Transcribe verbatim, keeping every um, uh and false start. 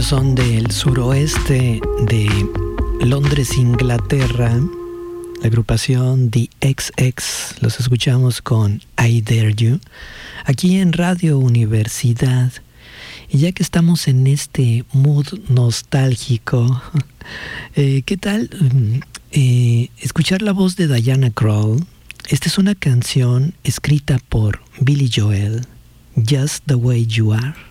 Son del suroeste de Londres, Inglaterra. La agrupación The X X. Los escuchamos con I Dare You, aquí en Radio Universidad. Y ya que estamos en este mood nostálgico, eh, ¿qué tal eh, escuchar la voz de Diana Krall? Esta es una canción escrita por Billy Joel, Just the Way You Are.